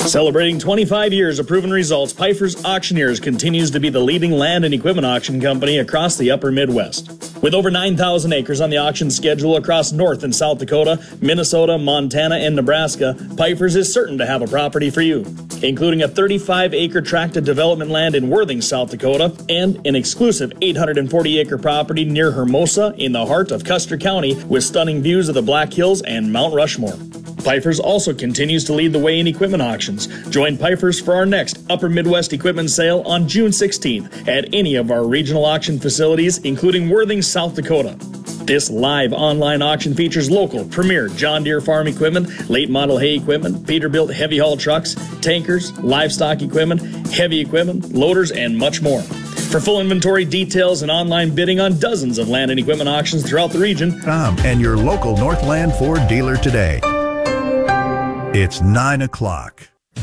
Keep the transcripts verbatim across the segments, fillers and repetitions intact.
Celebrating twenty-five years of proven results, Pfeiffer's Auctioneers continues to be the leading land and equipment auction company across the upper Midwest. With over nine thousand acres on the auction schedule across North and South Dakota, Minnesota, Montana, and Nebraska, Pfeiffer's is certain to have a property for you, including a thirty-five acre tract of development land in Worthing, South Dakota, and an exclusive eight hundred forty acre property near Hermosa in the heart of Custer County with stunning views of the Black Hills and Mount Rushmore. Pfeiffer's also continues to lead the way in equipment auctions. Join Pfeiffer's for our next Upper Midwest equipment sale on June sixteenth at any of our regional auction facilities, including Worthing, South Dakota. This live online auction features local premier John Deere farm equipment, late model hay equipment, Peterbilt heavy haul trucks, tankers, livestock equipment, heavy equipment, loaders, and much more. For full inventory details and online bidding on dozens of land and equipment auctions throughout the region, Tom and your local Northland Ford dealer today. It's nine o'clock.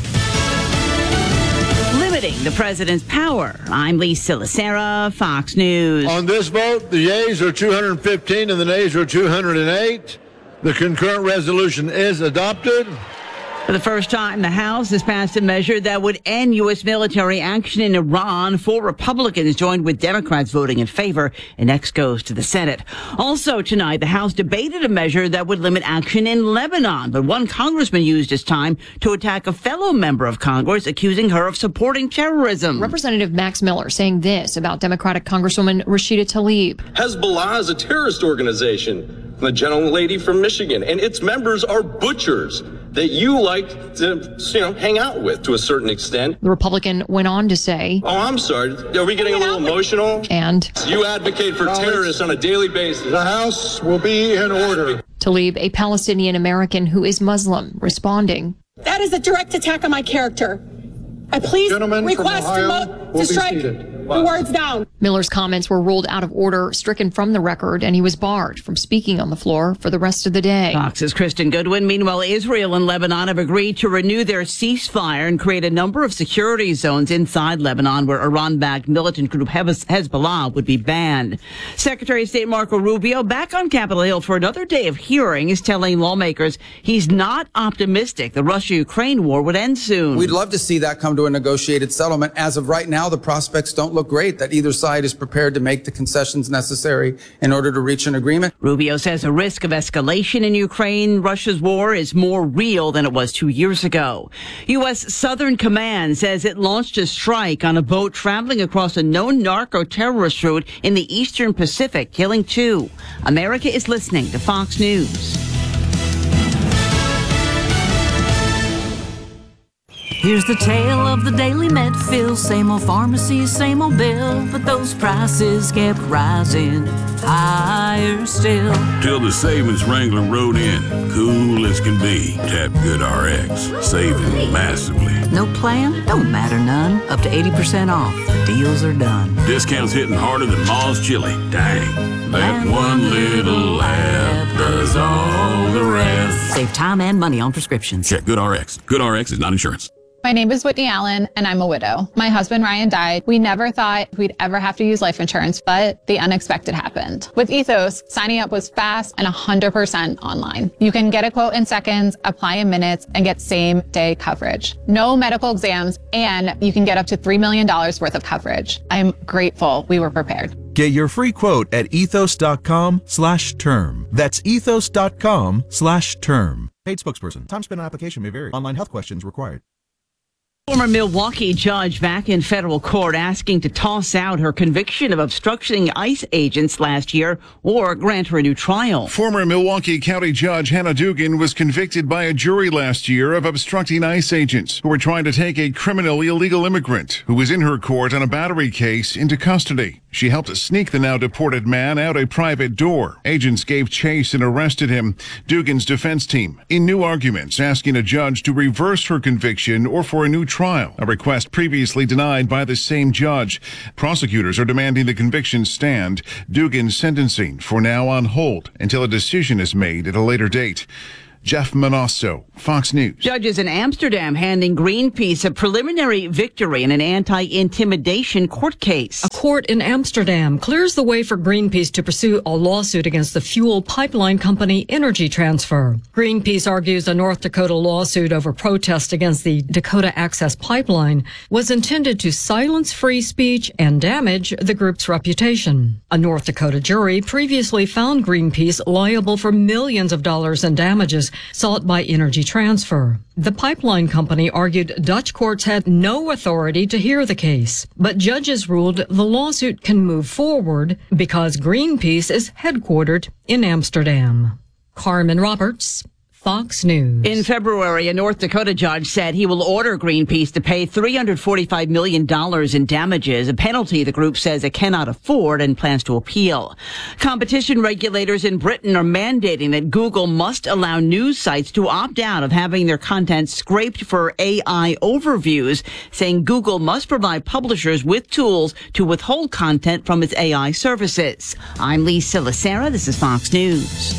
Limiting the president's power. I'm Lisa Lacera, Fox News. On this vote, the yeas are two hundred fifteen and the nays are two hundred eight. The concurrent resolution is adopted. For the first time, the House has passed a measure that would end U S military action in Iran. Four Republicans joined with Democrats voting in favor, and next goes to the Senate. Also tonight, the House debated a measure that would limit action in Lebanon, but one congressman used his time to attack a fellow member of Congress, accusing her of supporting terrorism. Representative Max Miller saying this about Democratic Congresswoman Rashida Tlaib. Hezbollah is a terrorist organization, the gentlelady from Michigan, and its members are butchers that you like to, you know, hang out with to a certain extent. The Republican went on to say, oh, I'm sorry. Are we getting a little emotional? And you advocate for terrorists on a daily basis. The House will be in order. Tlaib, a Palestinian American who is Muslim, responding. That is a direct attack on my character. I please Gentlemen request from Ohio to, mo- will to be strike seated. the words down. Miller's comments were ruled out of order, stricken from the record, and he was barred from speaking on the floor for the rest of the day. Fox's Kristen Goodwin. Meanwhile, Israel and Lebanon have agreed to renew their ceasefire and create a number of security zones inside Lebanon where Iran-backed militant group Hezbollah would be banned. Secretary of State Marco Rubio, back on Capitol Hill for another day of hearings, is telling lawmakers he's not optimistic the Russia-Ukraine war would end soon. We'd love to see that come to a negotiated settlement. As of right now, the prospects don't look great that either side is prepared to make the concessions necessary in order to reach an agreement. Rubio says the risk of escalation in Ukraine, Russia's war, is more real than it was two years ago. U S Southern Command says it launched a strike on a boat traveling across a known narco-terrorist route in the Eastern Pacific, killing two. America is listening to Fox News. Here's the tale of the daily Medfill. Same old pharmacy, same old bill, but those prices kept rising higher still. Till the savings wrangler rode in, cool as can be. Tap Good R X, saving massively. No plan? Don't matter none. Up to eighty percent off. The deals are done. Discounts hitting harder than Ma's chili. Dang. That one little app does all the rest. Save time and money on prescriptions. Check Good R X. Good R X is not insurance. My name is Whitney Allen, and I'm a widow. My husband, Ryan, died. We never thought we'd ever have to use life insurance, but the unexpected happened. With Ethos, signing up was fast and one hundred percent online. You can get a quote in seconds, apply in minutes, and get same-day coverage. No medical exams, and you can get up to three million dollars worth of coverage. I'm grateful we were prepared. Get your free quote at ethos.com slash term. That's ethos.com slash term. Paid spokesperson. Time spent on application may vary. Online health questions required. Former Milwaukee judge back in federal court asking to toss out her conviction of obstructing ICE agents last year or grant her a new trial. Former Milwaukee County Judge Hannah Dugan was convicted by a jury last year of obstructing ICE agents who were trying to take a criminal illegal immigrant who was in her court on a battery case into custody. She helped sneak the now deported man out a private door. Agents gave chase and arrested him. Dugan's defense team in new arguments asking a judge to reverse her conviction or for a new trial, a request previously denied by the same judge. Prosecutors are demanding the conviction stand. Dugan's sentencing for now on hold until a decision is made at a later date. Jeff Manosso, Fox News. Judges in Amsterdam handing Greenpeace a preliminary victory in an anti-intimidation court case. A court in Amsterdam clears the way for Greenpeace to pursue a lawsuit against the fuel pipeline company Energy Transfer. Greenpeace argues a North Dakota lawsuit over protest against the Dakota Access Pipeline was intended to silence free speech and damage the group's reputation. A North Dakota jury previously found Greenpeace liable for millions of dollars in damages sought by Energy Transfer. The pipeline company argued Dutch courts had no authority to hear the case, but judges ruled the lawsuit can move forward because Greenpeace is headquartered in Amsterdam. Carmen Roberts, Fox News. In February, a North Dakota judge said he will order Greenpeace to pay three hundred forty-five million dollars in damages, a penalty the group says it cannot afford and plans to appeal. Competition regulators in Britain are mandating that Google must allow news sites to opt out of having their content scraped for A I overviews, saying Google must provide publishers with tools to withhold content from its A I services. I'm Lisa Lacera. This is Fox News.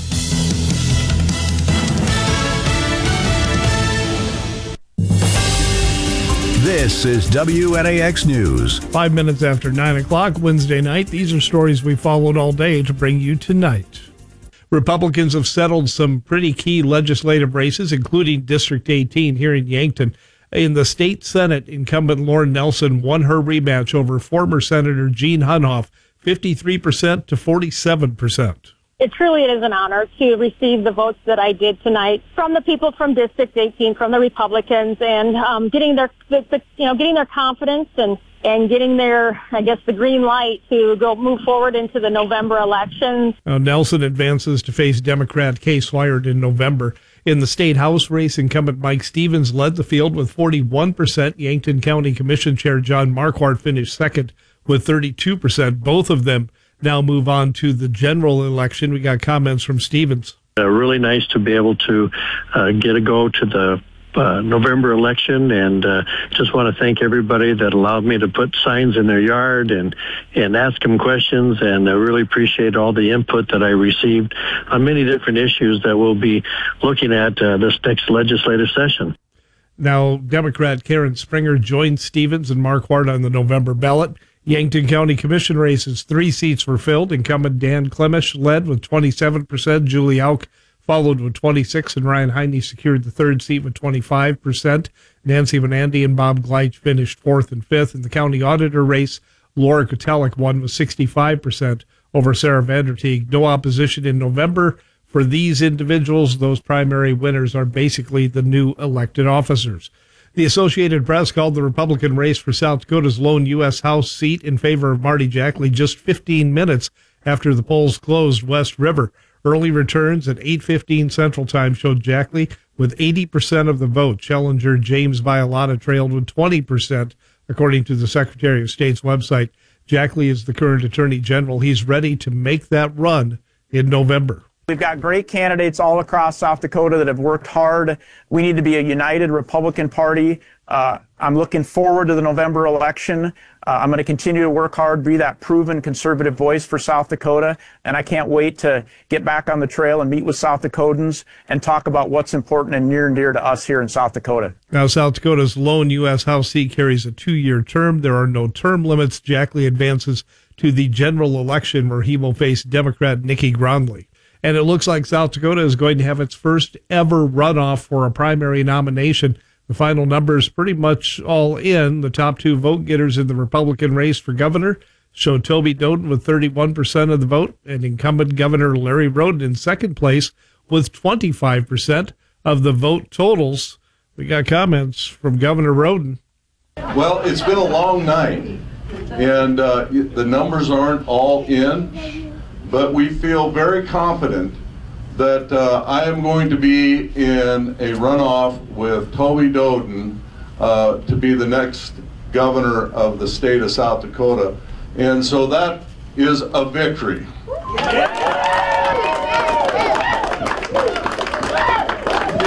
This is W N A X News. Five minutes after nine o'clock Wednesday night, these are stories we followed all day to bring you tonight. Republicans have settled some pretty key legislative races, including District eighteen here in Yankton. In the state Senate, incumbent Lauren Nelson won her rematch over former Senator Gene Hunhoff, fifty-three percent to forty-seven percent. It truly is an honor to receive the votes that I did tonight from the people from District eighteen, from the Republicans, and um, getting their, the, the, you know, getting their confidence and and getting their, I guess, the green light to go move forward into the November elections. Now, Nelson advances to face Democrat Case Swihart in November. In the state House race, incumbent Mike Stevens led the field with forty-one percent. Yankton County Commission Chair John Marquardt finished second with thirty-two percent. Both of them now move on to the general election. We got comments from Stevens. Uh, really nice to be able to uh, get a go to the uh, November election, and uh, just want to thank everybody that allowed me to put signs in their yard and, and ask them questions, and I really appreciate all the input that I received on many different issues that we'll be looking at uh, this next legislative session. Now, Democrat Karen Springer joined Stevens and Marquardt on the November ballot. Yankton County Commission races, three seats were filled. Incumbent Dan Klemish led with twenty-seven percent. Julie Auk followed with twenty-six, and Ryan Heine secured the third seat with twenty-five percent. Nancy Venandy and Bob Gleich finished fourth and fifth. In the county auditor race, Laura Kotelik won with sixty-five percent over Sarah Vanderteeg. No opposition in November for these individuals. Those primary winners are basically the new elected officers. The Associated Press called the Republican race for South Dakota's lone U S House seat in favor of Marty Jackley just fifteen minutes after the polls closed West River. Early returns at eight fifteen Central Time showed Jackley with eighty percent of the vote. Challenger James Violata trailed with twenty percent, according to the Secretary of State's website. Jackley is the current Attorney General. He's ready to make that run in November. We've got great candidates all across South Dakota that have worked hard. We need to be a united Republican Party. Uh, I'm looking forward to the November election. Uh, I'm going to continue to work hard, be that proven conservative voice for South Dakota, and I can't wait to get back on the trail and meet with South Dakotans and talk about what's important and near and dear to us here in South Dakota. Now, South Dakota's lone U S House seat carries a two-year term. There are no term limits. Jackley advances to the general election where he will face Democrat Nikki Grondley. And it looks like South Dakota is going to have its first ever runoff for a primary nomination. The final number is pretty much all in. The top two vote getters in the Republican race for governor show Toby Doden with thirty-one percent of the vote and incumbent Governor Larry Roden in second place with twenty-five percent of the vote totals. We got comments from Governor Roden. Well, it's been a long night, and uh, the numbers aren't all in. But we feel very confident that uh, I am going to be in a runoff with Toby Doden uh, to be the next governor of the state of South Dakota. And so that is a victory. I feel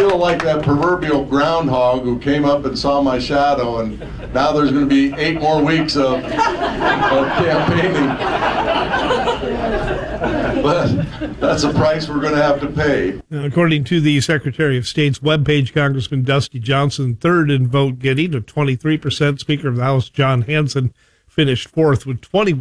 feel like that proverbial groundhog who came up and saw my shadow, and now there's going to be eight more weeks of, of campaigning. But that's a price we're going to have to pay. Now, according to the Secretary of State's webpage, Congressman Dusty Johnson, third in vote getting at twenty-three percent. Speaker of the House John Hanson finished fourth with twenty-one.